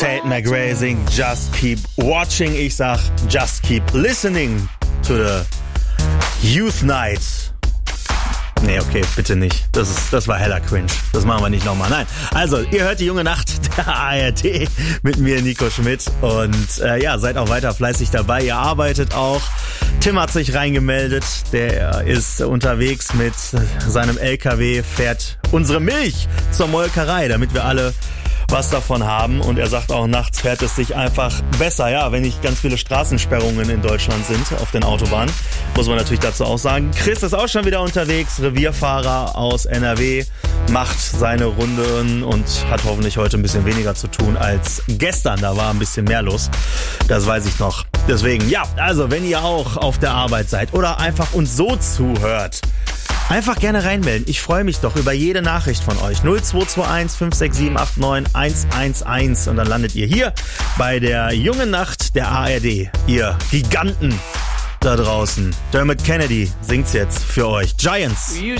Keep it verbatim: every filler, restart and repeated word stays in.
Tate McRae singt Just Keep Watching. Ich sag Just Keep Listening to the Youth Night. Nee, okay, bitte nicht. Das ist, das war heller Cringe. Das machen wir nicht nochmal. Nein. Also, ihr hört die junge Nacht der A R D mit mir, Nico Schmidt. Und äh, ja, seid auch weiter fleißig dabei. Ihr arbeitet auch. Tim hat sich reingemeldet. Der ist unterwegs mit seinem L K W, fährt unsere Milch zur Molkerei, damit wir alle was davon haben. Und er sagt auch, nachts fährt es sich einfach besser, ja, wenn nicht ganz viele Straßensperrungen in Deutschland sind auf den Autobahnen. Muss man natürlich dazu auch sagen. Chris ist auch schon wieder unterwegs, Revierfahrer aus N R W, macht seine Runden und hat hoffentlich heute ein bisschen weniger zu tun als gestern. Da war ein bisschen mehr los. Das weiß ich noch. Deswegen, ja, also wenn ihr auch auf der Arbeit seid oder einfach uns so zuhört, einfach gerne reinmelden. Ich freue mich doch über jede Nachricht von euch. null zwei zwei eins fünf sechs sieben acht neun eins eins eins und dann landet ihr hier bei der jungen Nacht der A R D. Ihr Giganten da draußen. Dermot Kennedy singt's jetzt für euch. Giants. We